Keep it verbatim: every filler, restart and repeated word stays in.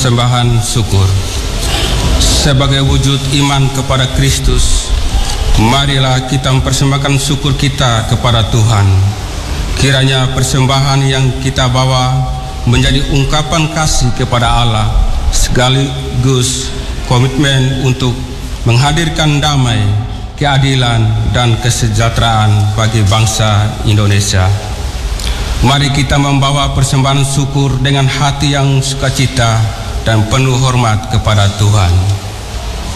Persembahan syukur. Sebagai wujud iman kepada Kristus, marilah kita mempersembahkan syukur kita kepada Tuhan. Kiranya persembahan yang kita bawa menjadi ungkapan kasih kepada Allah, sekaligus komitmen untuk menghadirkan damai, keadilan, dan kesejahteraan bagi bangsa Indonesia. Mari kita membawa persembahan syukur dengan hati yang sukacita dan penuh hormat kepada Tuhan.